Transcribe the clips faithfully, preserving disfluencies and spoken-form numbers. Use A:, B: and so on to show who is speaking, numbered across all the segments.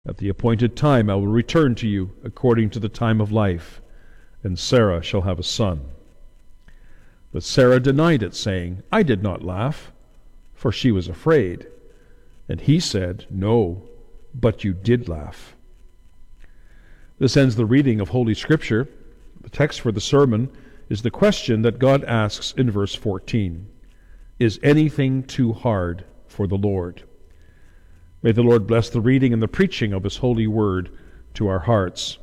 A: At the appointed time I will return to you according to the time of life, and Sarah shall have a son. But Sarah denied it, saying, I did not laugh, for she was afraid. And he said, No, but you did laugh. This ends the reading of Holy Scripture. The text for the sermon is the question that God asks in verse fourteen. Is anything too hard for the Lord? May the Lord bless the reading and the preaching of His holy word to our hearts.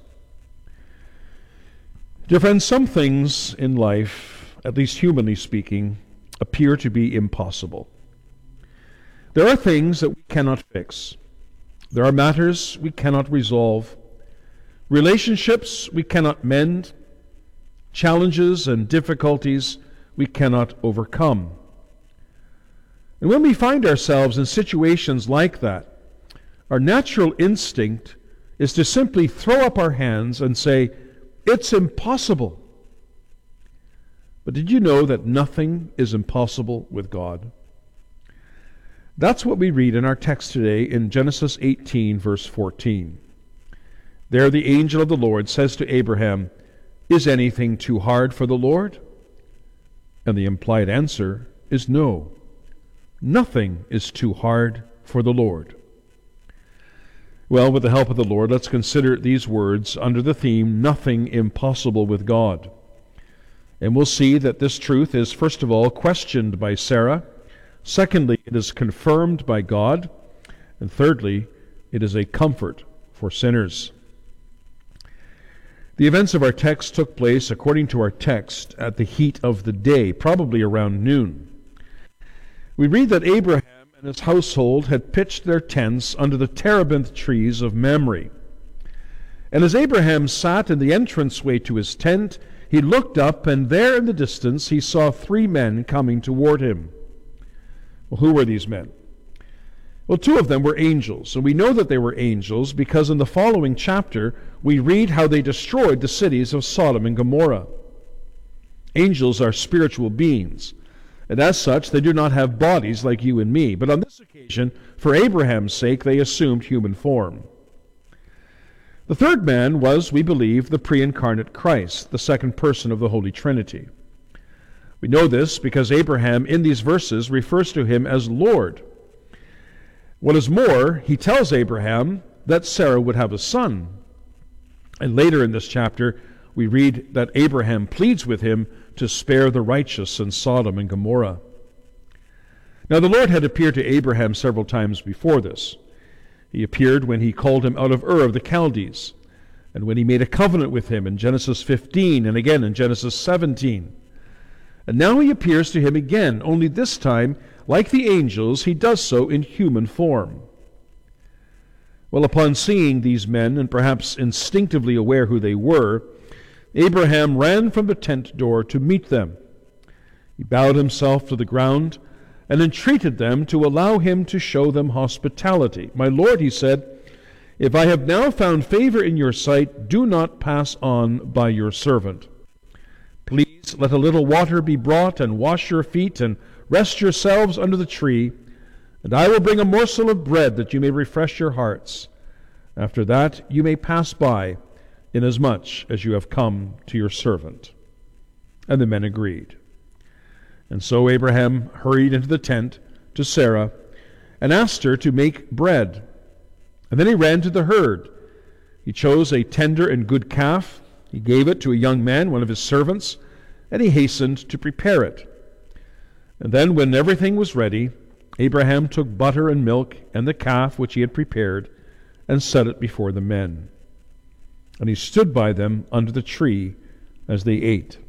A: Dear friends, some things in life, at least humanly speaking, appear to be impossible. There are things that we cannot fix. There are matters we cannot resolve. Relationships we cannot mend. Challenges and difficulties we cannot overcome. And when we find ourselves in situations like that, our natural instinct is to simply throw up our hands and say, it's impossible. But did you know that nothing is impossible with God? That's what we read in our text today in Genesis eighteen, verse fourteen. There the angel of the Lord says to Abraham, Is anything too hard for the Lord? And the implied answer is no. Nothing is too hard for the Lord. Well, with the help of the Lord, let's consider these words under the theme, Nothing Impossible with God. And we'll see that this truth is, first of all, questioned by Sarah. Secondly, it is confirmed by God. And thirdly, it is a comfort for sinners. The events of our text took place, according to our text, at the heat of the day, probably around noon. We read that Abraham and his household had pitched their tents under the terebinth trees of Mamre. And as Abraham sat in the entranceway to his tent, he looked up, and there in the distance he saw three men coming toward him. Well, who were these men? Well, two of them were angels, and we know that they were angels because in the following chapter we read how they destroyed the cities of Sodom and Gomorrah. Angels are spiritual beings. And as such, they do not have bodies like you and me. But on this occasion, for Abraham's sake, they assumed human form. The third man was, we believe, the pre-incarnate Christ, the second person of the Holy Trinity. We know this because Abraham, in these verses, refers to him as Lord. What is more, he tells Abraham that Sarah would have a son. And later in this chapter, we read that Abraham pleads with him to spare the righteous in Sodom and Gomorrah. Now the Lord had appeared to Abraham several times before this. He appeared when he called him out of Ur of the Chaldees, and when he made a covenant with him in Genesis fifteen, and again in Genesis seventeen. And now he appears to him again, only this time, like the angels, he does so in human form. Well, upon seeing these men, and perhaps instinctively aware who they were, Abraham ran from the tent door to meet them. He bowed himself to the ground and entreated them to allow him to show them hospitality. My Lord, he said, if I have now found favor in your sight, do not pass on by your servant. Please let a little water be brought, and wash your feet, and rest yourselves under the tree, and I will bring a morsel of bread that you may refresh your hearts. After that you may pass by, inasmuch as you have come to your servant. And the men agreed. And so Abraham hurried into the tent to Sarah and asked her to make bread. And then he ran to the herd. He chose a tender and good calf. He gave it to a young man, one of his servants, and he hastened to prepare it. And then when everything was ready, Abraham took butter and milk and the calf which he had prepared and set it before the men. And he stood by them under the tree as they ate.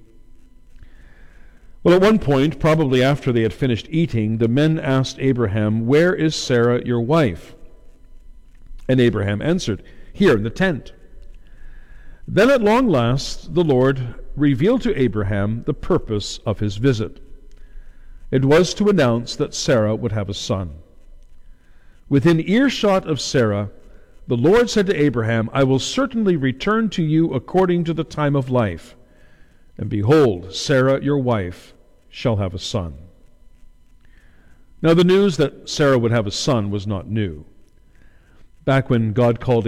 A: Well, at one point, probably after they had finished eating, the men asked Abraham, Where is Sarah, your wife? And Abraham answered, Here in the tent. Then at long last the Lord revealed to Abraham the purpose of his visit. It was to announce that Sarah would have a son. Within earshot of Sarah, the Lord said to Abraham, I will certainly return to you according to the time of life. And behold, Sarah, your wife, shall have a son. Now the news that Sarah would have a son was not new. back when God called